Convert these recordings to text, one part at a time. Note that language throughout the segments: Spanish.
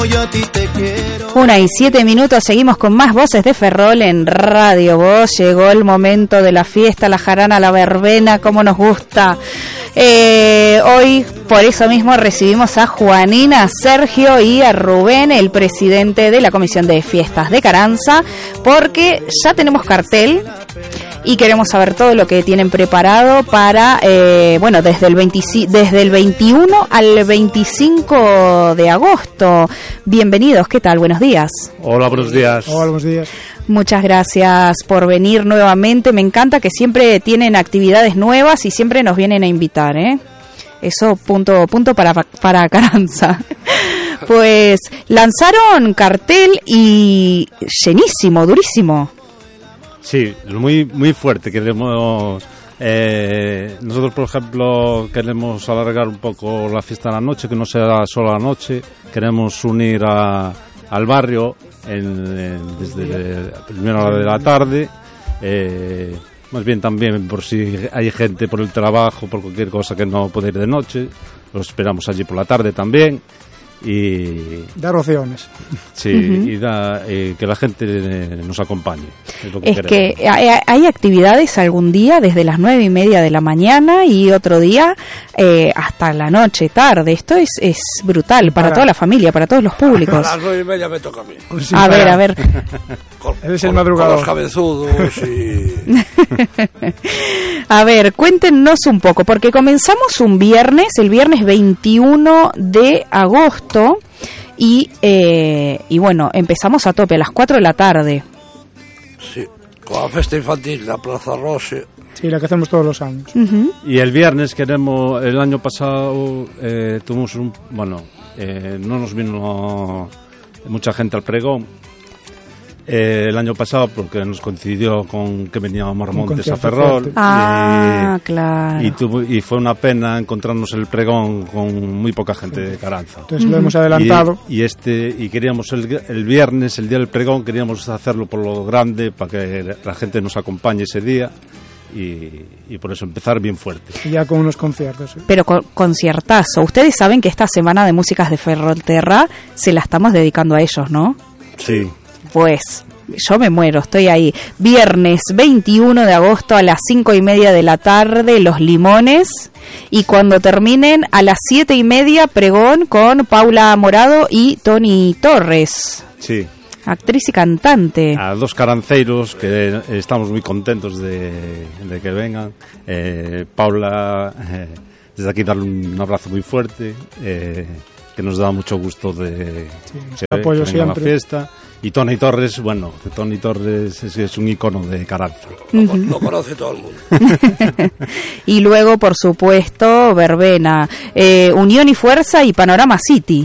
1:07, seguimos con más voces de Ferrol en Radio Voz. Llegó el momento de la fiesta, la jarana, la verbena, como nos gusta. Hoy, por eso mismo, recibimos a Juanina, a Sergio y a Rubén, el presidente de la Comisión de Fiestas de Carranza, porque ya tenemos cartel y queremos saber todo lo que tienen preparado para, desde el 21 al 25 de agosto. Bienvenidos, ¿qué tal? Buenos días. Hola, buenos días. Hola, buenos días. Muchas gracias por venir nuevamente. Me encanta que siempre tienen actividades nuevas y siempre nos vienen a invitar, ¿eh? Eso, punto para Carranza. Pues lanzaron cartel y llenísimo, durísimo. Sí, muy muy fuerte. Queremos nosotros, por ejemplo, queremos alargar un poco la fiesta a la noche, que no sea solo a la noche. Queremos unir al barrio desde la primera hora de la tarde. Más bien también por si hay gente por el trabajo, por cualquier cosa que no puede ir de noche. Los esperamos allí por la tarde también. Y dar opciones. Sí, y que la gente nos acompañe. Es que hay actividades algún día desde las 9:30 de la mañana y otro día hasta la noche, tarde. Esto es brutal para toda la familia, para todos los públicos. A las 9:30 me toca a mí. Sí, a ver. Eres el madrugador. Con los cabezudos y... A ver, cuéntenos un poco, porque comenzamos el viernes 21 de agosto y bueno, empezamos a tope a las 4 de la tarde. Sí, con la fiesta infantil, la Plaza Roche. Sí, la que hacemos todos los años. Y el viernes el año pasado tuvimos no nos vino mucha gente al pregón. El año pasado porque nos coincidió con que veníamos a Montes a Ferrol. Claro. Y fue una pena encontrarnos el pregón con muy poca gente de Carranza. Entonces lo hemos adelantado. Y queríamos el viernes, el día del pregón, queríamos hacerlo por lo grande para que la gente nos acompañe ese día. Y por eso empezar bien fuerte. Y ya con unos conciertos. ¿Sí? Pero conciertazo. Ustedes saben que esta semana de músicas de Ferrolterra se la estamos dedicando a ellos, ¿no? Sí. Pues yo me muero, estoy ahí. Viernes 21 de agosto a las 5:30 de la tarde, Los Limones. Y cuando terminen, a las 7:30, pregón con Paula Morado y Tony Torres. Sí. Actriz y cantante. A dos caranceiros que estamos muy contentos de que vengan. Paula, desde aquí darle un abrazo muy fuerte, que nos da mucho gusto de apoyo que venga a la fiesta. Y Tony Torres, Tony Torres es un icono de Carranza. Lo conoce todo el mundo. Y luego, por supuesto, verbena, Unión y Fuerza y Panorama City.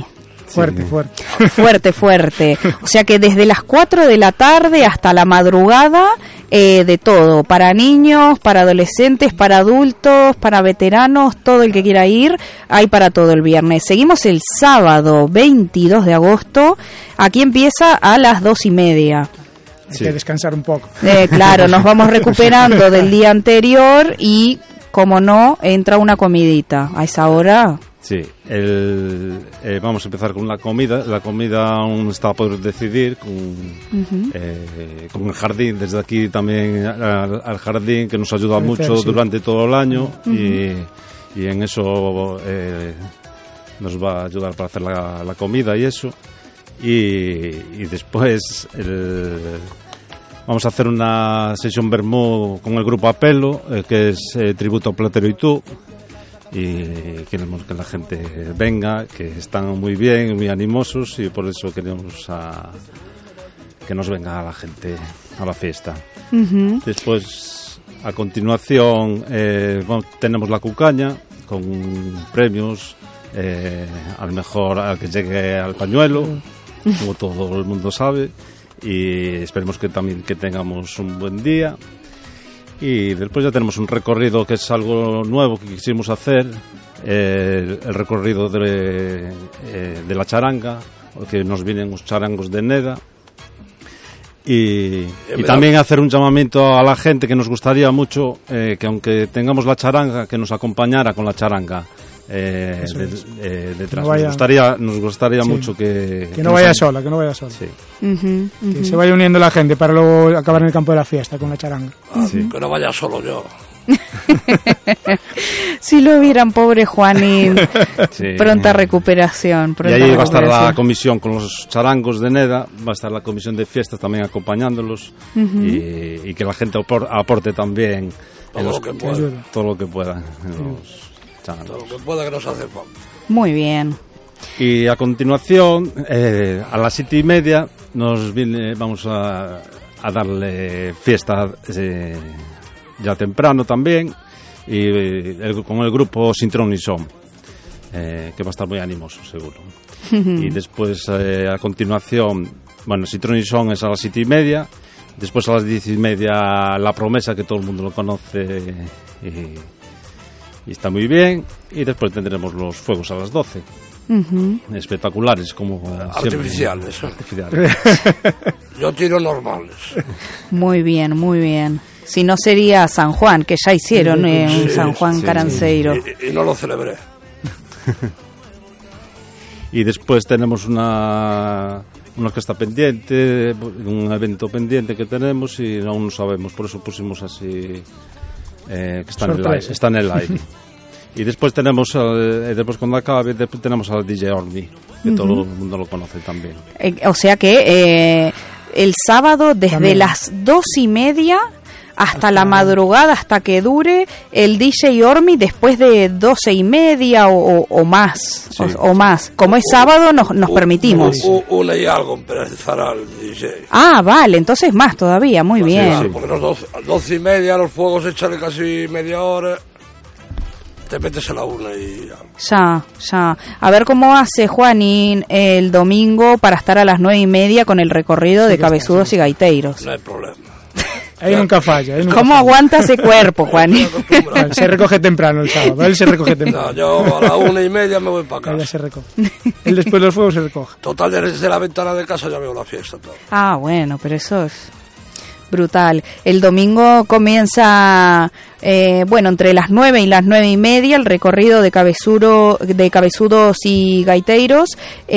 Fuerte. O sea que desde las 4 de la tarde hasta la madrugada, de todo, para niños, para adolescentes, para adultos, para veteranos, todo el que quiera ir, hay para todo el viernes. Seguimos el sábado 22 de agosto, aquí empieza a las 2:30. Hay que descansar un poco. Claro, nos vamos recuperando del día anterior y, como no, entra una comidita a esa hora. Sí, vamos a empezar con la comida. La comida aún está por decidir con el jardín. Desde aquí también al jardín, que nos ayuda mucho durante todo el año y en eso nos va a ayudar para hacer la comida y eso. Y después vamos a hacer una sesión vermú con el grupo Apelo, que es tributo a Platero y tú. Y queremos que la gente venga, que están muy bien, muy animosos, y por eso queremos que nos venga la gente a la fiesta. Después, a continuación, tenemos la cucaña con premios al mejor, al que llegue al pañuelo, como todo el mundo sabe, y esperemos que también que tengamos un buen día. Y después ya tenemos un recorrido que es algo nuevo que quisimos hacer, el recorrido de la charanga, que nos vienen los charangos de Neda. Y también hacer un llamamiento a la gente que nos gustaría mucho que aunque tengamos la charanga, que nos acompañara con la charanga, detrás. No vaya, nos gustaría mucho que no vaya sola, Sí. Que se vaya uniendo la gente para luego acabar en el campo de la fiesta con la charanga. Sí. Que no vaya solo yo. Si lo vieran, pobre Juanín. Sí. Pronta recuperación. Y ahí va a estar la comisión con los charangos de Neda, va a estar la comisión de fiestas también acompañándolos, y que la gente aporte también todo lo que pueda. Todo lo que pueda, que nos hace falta. Muy bien. Y a continuación, a las 7:30 vamos a darle fiesta ya temprano también, y con el grupo Sintrón y Son, que va a estar muy animoso seguro. Y después a continuación, Sintrón y Son es a las 7:30, después a las 10:30 La Promesa, que todo el mundo lo conoce y está muy bien, y después tendremos los fuegos a las 12. Espectaculares, como artificiales. Yo tiro normales. Muy bien, muy bien. Si no sería San Juan, que ya hicieron un San Juan Caranceiro. Y no lo celebré. Y después tenemos una que está pendiente, un evento pendiente que tenemos y aún no sabemos, por eso pusimos así, que está en el aire. Y después tenemos, cuando acabe, tenemos al DJ Ormi, que todo el mundo lo conoce también. O sea que el sábado desde las 2:30 hasta la madrugada, hasta que dure, el DJ Ormi después de 12:30 o más, sí. o más. Como es sábado, nos permitimos. Una y algo empezará el DJ. Ah, vale, entonces más todavía, muy bien. Sí, porque los 12:30, los fuegos echan casi media hora. Te metes a la 1 y... Ya. A ver cómo hace Juanín el domingo para estar a las 9:30 con el recorrido de cabezudos y gaiteiros. No hay problema. Ahí nunca falla. ¿Cómo aguanta ese cuerpo, Juanín? Se recoge temprano el sábado. Él se recoge temprano. No, yo a la 1:30 me voy para casa. Él se recoge. Él después de los fuegos se recoge. Total, desde la ventana de casa ya veo la fiesta. Todo. Ah, bueno, pero eso es brutal. El domingo comienza, entre las 9 y las 9:30 el recorrido de cabezudos y gaiteiros,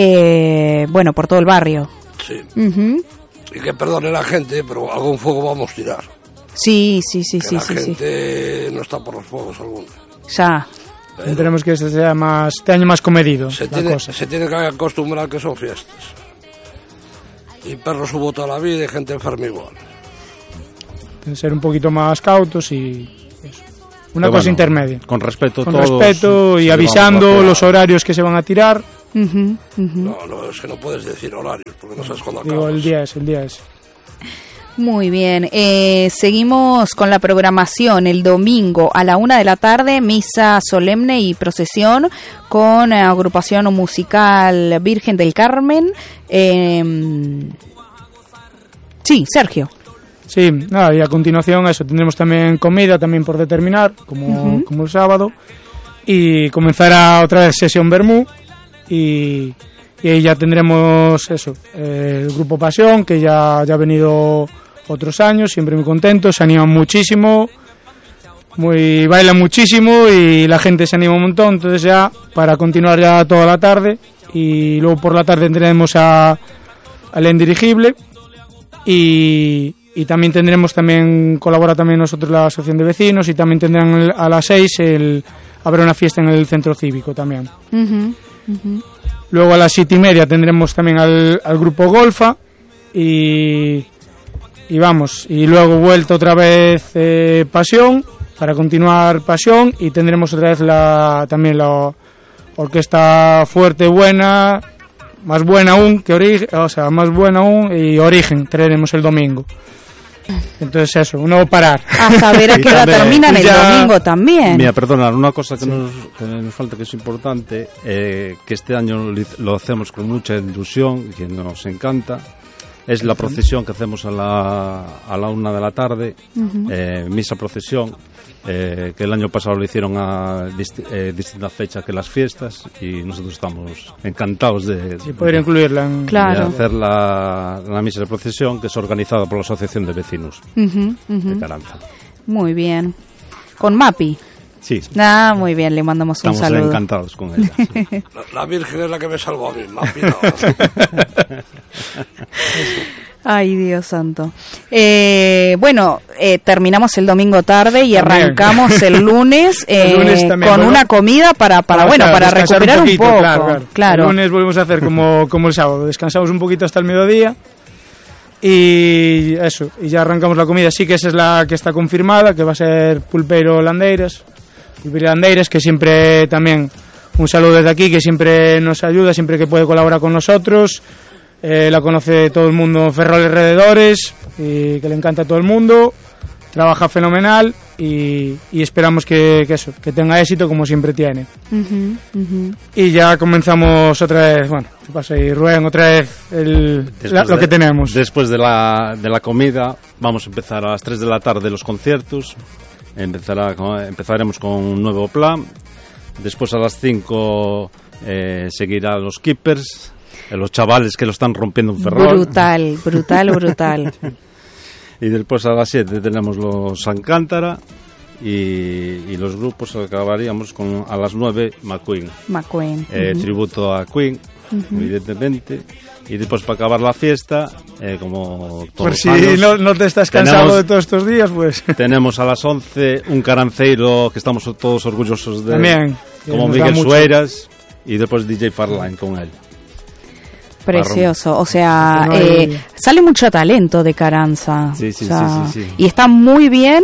por todo el barrio. Sí. Y que perdone la gente, pero algún fuego vamos a tirar. Sí. La gente no está por los fuegos algunos. Ya. Tendremos que este año más comedido. Se tiene que acostumbrar que son fiestas. Y perros hubo toda la vida y gente enferma igual. Ser un poquito más cautos y eso. Una cosa intermedia. Con respeto a todos. Con respeto y avisando los horarios que se van a tirar. No, es que no puedes decir horarios porque no sabes cuándo acabas. El día es. Muy bien. Seguimos con la programación. El domingo a la 1:00 p.m, misa solemne y procesión con agrupación musical Virgen del Carmen. Sí, Sergio. Sí, y a continuación eso, tendremos también comida también por determinar, como el sábado, y comenzará otra vez sesión Bermú, y ahí ya tendremos eso, el grupo Pasión, que ya ha venido otros años, siempre muy contentos, se animan muchísimo, bailan muchísimo y la gente se anima un montón, entonces ya para continuar ya toda la tarde, y luego por la tarde tendremos al Indirigible, y también colabora también nosotros la asociación de vecinos, y también tendrán a las 6 habrá una fiesta en el centro cívico también. Luego a las 7:30 tendremos también al grupo Golfa y luego vuelta otra vez Pasión, para continuar Pasión, y tendremos otra vez también la orquesta fuerte, buena, más buena aún que Origen, y Origen traeremos el domingo. Entonces eso, no parar. A saber a qué hora terminan el domingo también. Mira, perdona, una cosa que nos falta, que es importante, que este año lo hacemos con mucha ilusión, que nos encanta, es la procesión que hacemos a la 1:00 p.m, misa procesión, que el año pasado lo hicieron a distinta fecha que las fiestas, y nosotros estamos encantados de poder incluirla de hacer la misa de procesión, que es organizada por la Asociación de Vecinos de Caranza. Muy bien. Con Mapi. Sí. Muy bien, le mandamos un saludo. Estamos encantados con ella. Sí. La Virgen es la que me salvó a mí, me ha pillado. Ay, Dios santo. Bueno, terminamos el domingo tarde y también arrancamos el lunes, también, con una comida para recuperar un poco. Claro. El lunes volvemos a hacer como el sábado, descansamos un poquito hasta el mediodía y eso, y ya arrancamos la comida. Sí que esa es la que está confirmada, que va a ser pulpeiro landeiras, que siempre también un saludo desde aquí, que siempre nos ayuda, siempre que puede colaborar con nosotros. La conoce todo el mundo en Ferrol alrededores, y que le encanta a todo el mundo, trabaja fenomenal y esperamos que tenga éxito como siempre tiene. Y ya comenzamos otra vez, bueno, ¿qué pasa ahí, Rubén? Otra vez lo que tenemos. Después de la comida vamos a empezar a las 3 de la tarde los conciertos, empezaremos con un nuevo plan, después a las 5 seguirá los Keepers, los chavales que lo están rompiendo en Ferrol. Brutal. Y después a las 7 tenemos los Alcántara y los grupos acabaríamos con a las 9 McQueen. Tributo a Queen, evidentemente. Y después para acabar la fiesta, como todos los años, no te estás cansado de todos estos días, pues. Tenemos a las 11 un caranceiro que estamos todos orgullosos de. También. Como Miguel Sueras, y después DJ Farline con él. Precioso, o sea, sale mucho talento de Carranza. Sí. Y está muy bien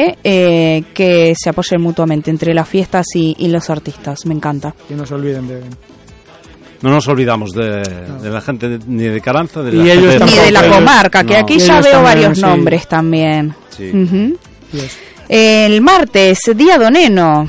que se apoyen mutuamente entre las fiestas y los artistas, me encanta. Que no se olviden de... No nos olvidamos de la gente ni de Carranza, ni de la comarca, que aquí ya veo varios nombres también. Sí. Yes. El martes, Día do Neno.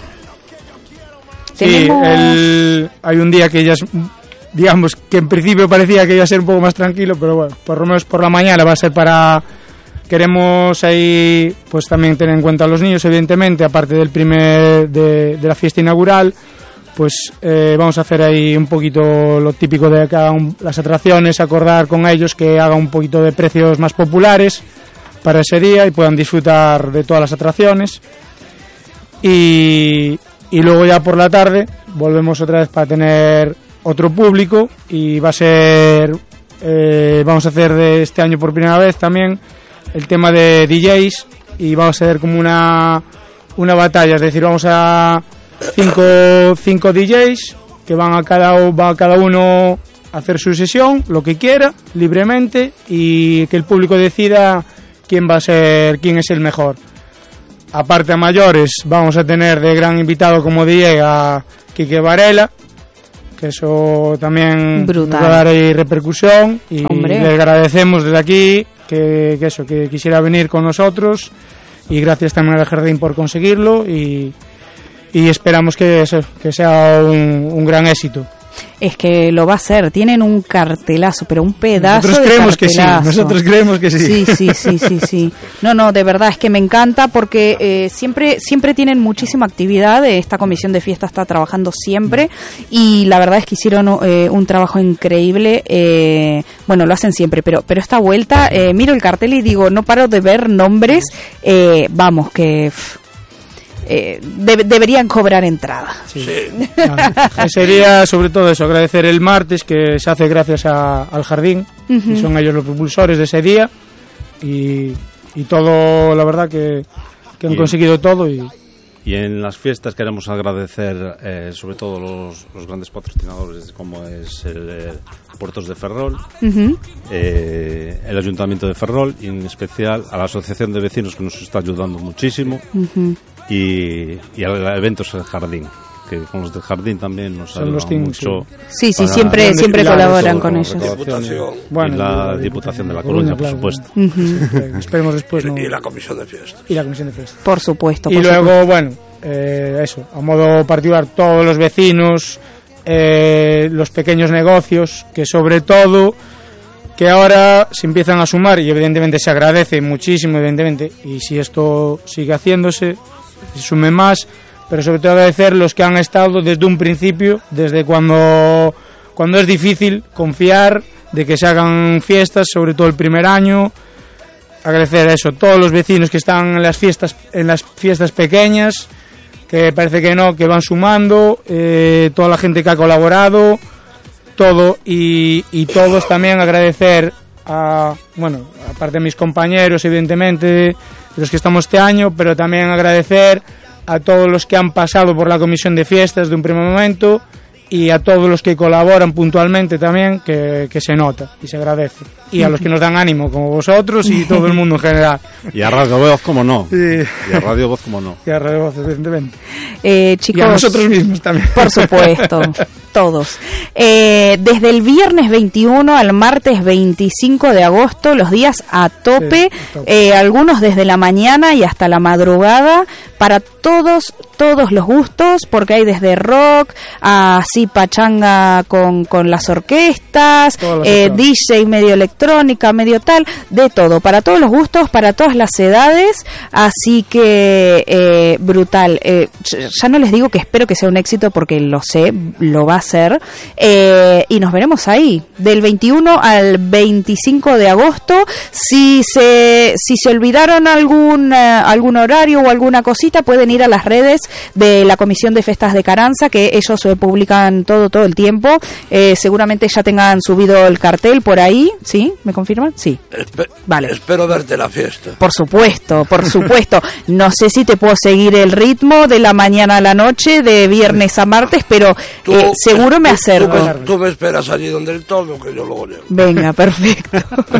Sí, hay un día que ya es... Digamos que en principio parecía que iba a ser un poco más tranquilo, pero bueno, por lo menos por la mañana va a ser queremos ahí pues también tener en cuenta a los niños, evidentemente, aparte del de la fiesta inaugural, pues vamos a hacer ahí un poquito lo típico de las atracciones, acordar con ellos que hagan un poquito de precios más populares para ese día y puedan disfrutar de todas las atracciones. Y luego ya por la tarde volvemos otra vez para tener otro público y va a ser vamos a hacer de este año por primera vez también el tema de DJs y vamos a hacer como una batalla, es decir, vamos a cinco DJs que va cada uno a hacer su sesión, lo que quiera, libremente, y que el público decida quién es el mejor. Aparte a mayores vamos a tener de gran invitado como DJ a Quique Varela, que eso también brutal. Va a dar ahí repercusión y le agradecemos desde aquí que quisiera venir con nosotros, y gracias también al Jardín por conseguirlo y esperamos que sea un gran éxito. Es que lo va a ser, tienen un cartelazo, pero un pedazo nosotros creemos de cartelazo. Nosotros creemos que sí. Sí. No, de verdad es que me encanta porque siempre tienen muchísima actividad, esta comisión de fiesta está trabajando siempre y la verdad es que hicieron un trabajo increíble, bueno, lo hacen siempre, pero esta vuelta miro el cartel y digo, no paro de ver nombres, vamos, que... deberían cobrar entrada. Sí. Sería sobre todo eso, agradecer el martes, que se hace gracias al Jardín, que son ellos los propulsores de ese día, y todo, la verdad que han conseguido todo. Y en las fiestas queremos agradecer sobre todo los grandes patrocinadores, como es el Puertos de Ferrol, el Ayuntamiento de Ferrol, y en especial a la Asociación de Vecinos, que nos está ayudando muchísimo, y al Eventos del Jardín, que con los del Jardín también nos ayudan mucho. Sí, siempre colaboran con ellos. Y la Diputación de La Coruña, por supuesto. Esperemos después. Y la Comisión de Fiestas. Por supuesto. Luego, bueno, eso, a modo particular, todos los vecinos, los pequeños negocios, que sobre todo que ahora se empiezan a sumar, y evidentemente se agradece muchísimo, evidentemente, y si esto sigue haciéndose, se sume más, pero sobre todo agradecer los que han estado desde un principio, desde cuando es difícil confiar de que se hagan fiestas, sobre todo el primer año. Agradecer a eso, todos los vecinos que están en las fiestas pequeñas, que parece que no, que van sumando, toda la gente que ha colaborado, todo, y todos también agradecer aparte de mis compañeros, evidentemente, los que estamos este año, pero también agradecer a todos los que han pasado por la comisión de fiestas de un primer momento y a todos los que colaboran puntualmente también, que se nota y se agradece. Y a los que nos dan ánimo, como vosotros y todo el mundo en general. Y a Radio Voz, como no. Sí. Y a Radio Voz, como no. Y a Radio Voz, evidentemente. Chicos, y a nosotros mismos también. Por supuesto, todos. Desde el viernes 21 al martes 25 de agosto, los días a tope, Sí, a tope. Algunos desde la mañana y hasta la madrugada, para todos los gustos, porque hay desde rock a así pachanga con las orquestas, DJ medio electrónica, medio tal, de todo, para todos los gustos, para todas las edades, así que brutal. Ya no les digo que espero que sea un éxito, porque lo sé, lo va a ser, y nos veremos ahí, del 21 al 25 de agosto. Si se olvidaron algún horario o alguna cosita, pueden ir a las redes de la Comisión de Festas de Carranza, que ellos publican todo el tiempo. Seguramente ya tengan subido el cartel por ahí. ¿Sí? ¿Me confirman? Sí. Vale. Espero verte la fiesta. Por supuesto. No sé si te puedo seguir el ritmo de la mañana a la noche, de viernes a martes, pero seguro me acerco. Tú me esperas allí donde el toldo, que yo luego llego. Venga, perfecto.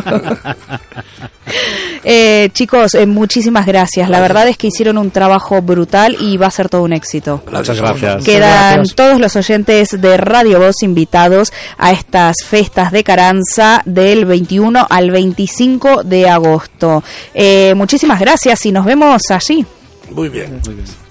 Chicos, muchísimas gracias. La verdad es que hicieron un trabajo brutal y va a ser todo un éxito. Muchas gracias. Quedan todos los oyentes de Radio Voz invitados a estas festas de Carranza del 21 al 25 de agosto. Muchísimas gracias y nos vemos allí. Muy bien. Muy bien.